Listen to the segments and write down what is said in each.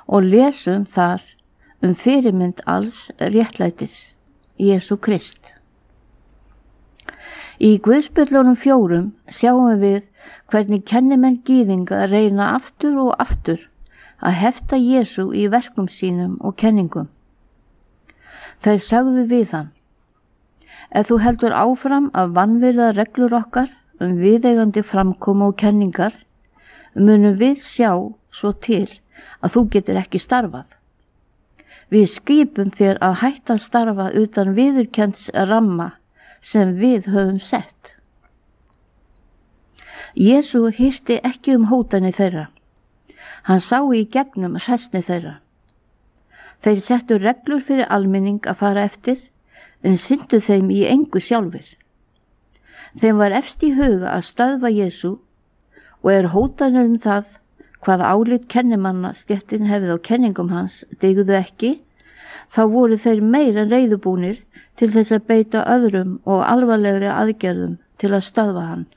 og lesum þar fyrirmynd alls réttlætis, Jesú Krist. Í Guðspjöllunum 4 sjáum við hvernig kennimenn gyðinga reyna aftur og aftur að hefta Jesú í verkum sínum og kenningum. Þeir sagðu við hann: ef þú heldur áfram að vanvirða reglur okkar viðeigandi framkomu og kenningar, munum við sjá svo til að þú getur ekki starfað. Við skipum þér að hætta að starfa utan viðurkennds ramma sem við höfum sett. Jesú hirti ekki hótanir þeirra. Hann sá í gegnum hræsni þeirra. Þeir settu reglur fyrir almenning að fara eftir, en syndu þeim í engu sjálfir. Þeim var efst í huga að stöðva Jesú og hótanir það hvað álit kennimanna stéttin hefði á kenningum hans dygðu ekki, þá voru þeir meira reiðubúnir til þess að beita öðrum og alvarlegri aðgerðum til að stöðva hann.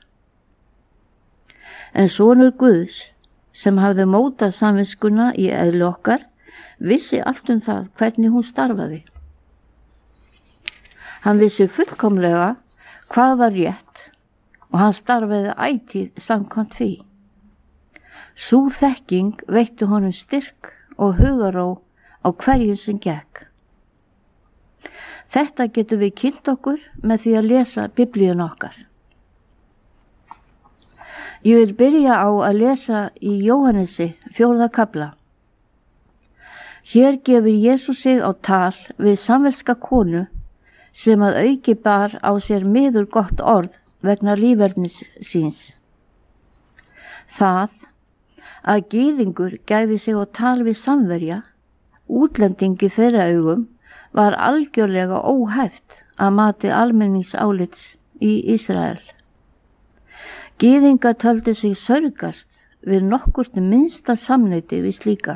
En sonur Guðs, sem hafði mótað samviskuna í eðli okkar, vissi allt það hvernig hún starfaði. Hann vissi fullkomlega hvað var rétt og hann starfaði ætíð samkvæmt því. Sú þekking veitti honum styrk og hugarró á hverju sem gekk. Þetta getum við kynnt okkur með því að lesa Biblíuna okkar. Ég vil byrja á að lesa í Jóhannesi 4. kafla. Hér gefur Jesú sig á tal við samvelska konu sem að auki bar á sér miður gott orð vegna lífernis síns. Það að gyðingur gæfi sig á tal við samverja, útlendingi þeirra augum, var algjörlega óhæft að mati almenningsálits í Ísrael. Gyðingar töldu sig sörgast við nokkurt minnsta samneyti við slíka.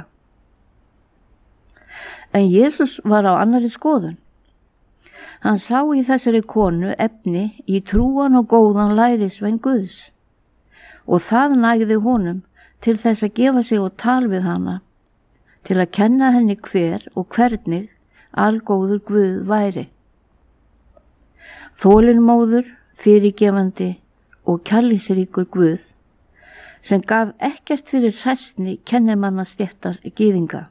En Jesús var á annarri skoðun. Hann sá í þessari konu efni í trúan og góðan lærisvein Guðs og það nægði honum til þess að gefa sig á tal við hana, til að kenna henni hver og hvernig algóður Guð væri. Þolinmóður, fyrirgefandi og kærleiksríkur Guð, sem gaf ekkert fyrir hræsni kennimannastéttar gyðinga.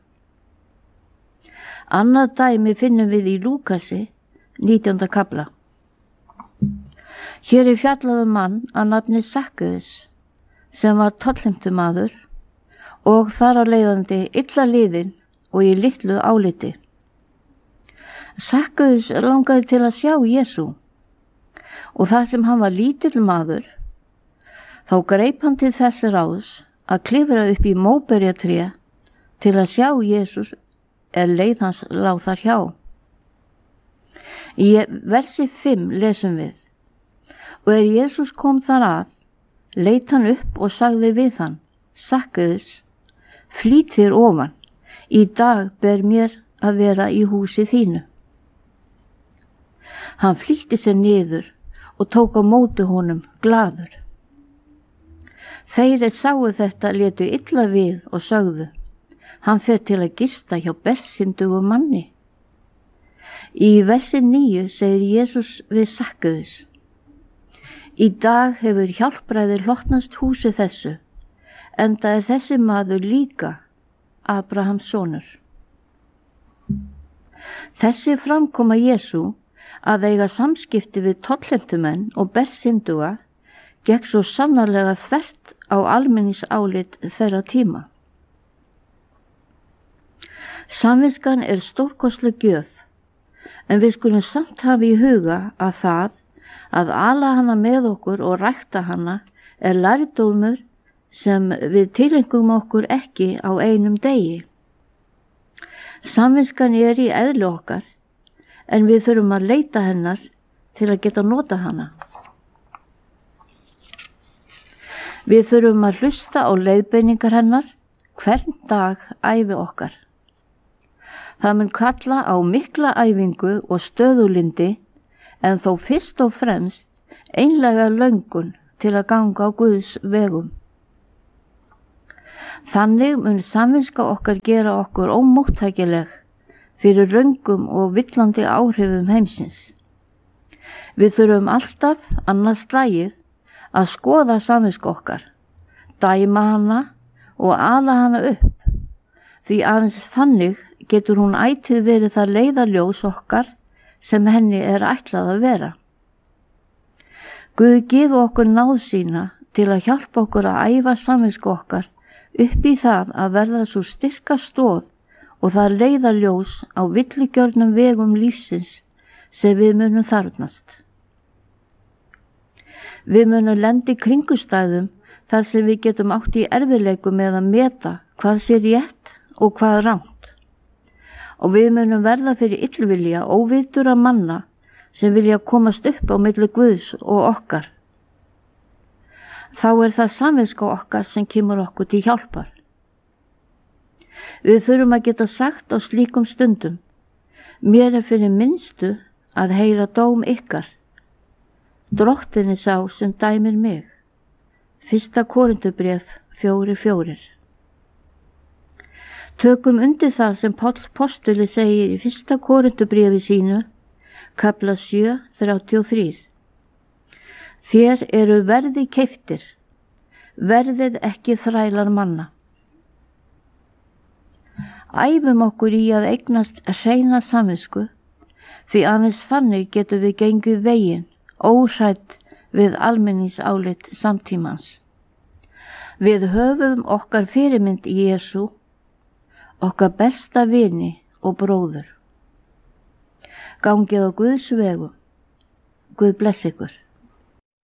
Annað dæmi finnum við í Lúkasi 19. kafla. Hér fjallað mann að nafni Sakkaeus, sem var tollheimtumaður og þar á leiðandi illa liðinn og í litlu áliti. Sakkaeus langaði til að sjá Jesú og þar sem hann var lítill maður, þá greip hann til þess ráðs að klifra upp í móberjatré til að sjá Jesús leið hans lá þar hjá. Í versi 5 lesum við: og Jesús kom þar að, leit hann upp og sagði við hann: Sakkaeus, flýt þér ofan, í dag ber mér að vera í húsi þínu. Hann flýtti sér niður og tók á móti honum glaður. Þeir sáu þetta létu illa við og sögðu: hann fer til að gista hjá bersyndugum manni. Í versi 9 segir Jesús við Sakkaeus: í dag hefur hjálpræði hlotnast húsi þessu, enda þessi maður líka Abrahams sonur. Þessi framkoma Jesú að eiga samskipti við tollheimtumenn og bersynduga gekk svo sannarlega þvert á almenningsálit þeirra tíma. Samviskan stórkostleg gjöf, en við skulum samt hafa í huga að það að ala hana með okkur og rækta hana lærdómur sem við tilengum okkur ekki á einum degi. Samviskan í eðli okkar, en við þurfum að leita hennar til að geta nota hana. Við þurfum að hlusta á leiðbeiningar hennar hvern dag ævi okkar. Það mun kalla á mikla æfingu og stöðulindi, en þó fyrst og fremst einlega löngun til að ganga á Guðs vegum. Þannig mun samviska okkar gera okkur ómóttækileg fyrir röngum og villandi áhrifum heimsins. Við þurfum alltaf annars slagið að skoða samvisku okkar, dæma hana og ala hana upp, því aðeins þannig getur hún ætíð verið það leiðarljós okkar sem henni er ætlað að vera. Guð gefi okkur náð sína til að hjálpa okkur að æfa samvisku okkar upp í það að verða svo styrka stoð og það leiðarljós á villigjörnum vegum lífsins sem við munum þarfnast. Við munum lenda í kringustæðum þar sem við getum átt í erfiðleikum með að meta hvað sé rétt og hvað rangt. Og við munum verða fyrir illvilja óvitura manna sem vilja komast upp á milli Guðs og okkar. Þá er það samviska okkar sem kemur okkur til hjálpar. Við þurfum að geta sagt á slíkum stundum: mér er fyrir minnstu að heyra dóm ykkar. Drottinn er sá sem dæmir mig. 1. Korintubréf 4:4. Tökum undir það sem Páll postuli segir í 1. Korintubréfi sínu, kafla 7:33. Þér eru verði keyptir, verðið ekki þrælar manna. Æfum okkur í að eignast hreina samvisku, því aðeins þannig getum við gengið veginn óhrædd við almenningsálit samtímans. Við höfum okkar fyrirmynd í Jesú, okkar besta vini og bróður. Gangið á Guðs vegum. Guð bless ykkur.